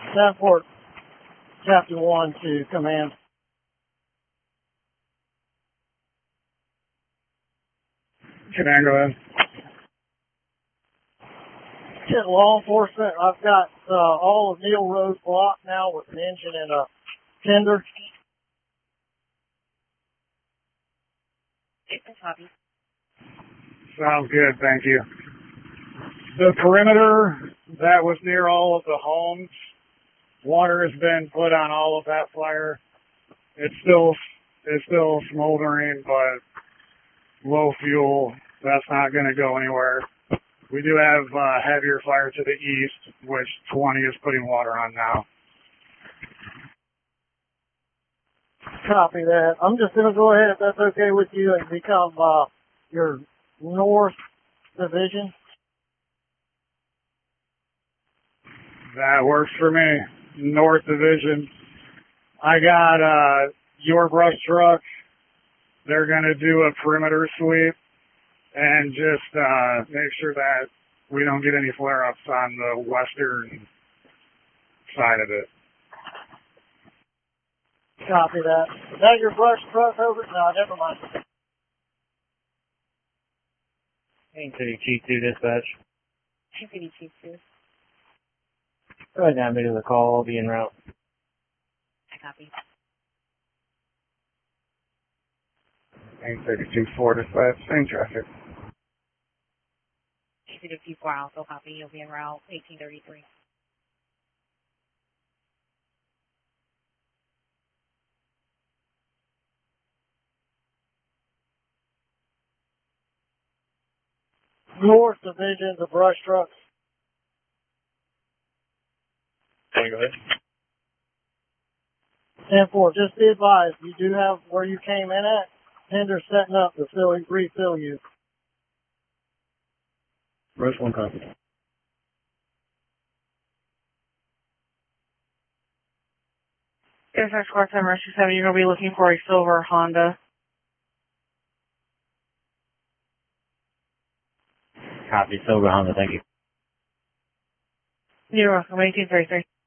Southport, Chapter 1 to command. Command, go ahead. Law enforcement, I've got all of Neil Road blocked now with an engine and a tender. Sounds good, thank you. The perimeter that was near all of the homes, water has been put on all of that fire. It's still smoldering, but low fuel. That's not going to go anywhere. We do have heavier fire to the east, which 20 is putting water on now. Copy that. I'm just going to go ahead, if that's okay with you, and become your north division. That works for me. North division. I got your brush truck. They're going to do a perimeter sweep and just make sure that we don't get any flare-ups on the western side of it. Copy that. Is that your brush truck over? No, never mind. Main City Chief 2 dispatch. Main City Chief 2. Go ahead and admit to the call. I'll be en route. I copy. Main City Chief 4 dispatch. Same traffic. Main City Chief 4 also copy. You'll be en route 1833. North division, the brush trucks. Okay, go ahead. 10-4, just be advised, you do have where you came in at. Tender setting up to refill you. Brush 1 copy. Dispatch Squad 7 Rescue 7, you're going to be looking for a silver Honda. Copy. Silver Honda, thank you. You're welcome. 1833.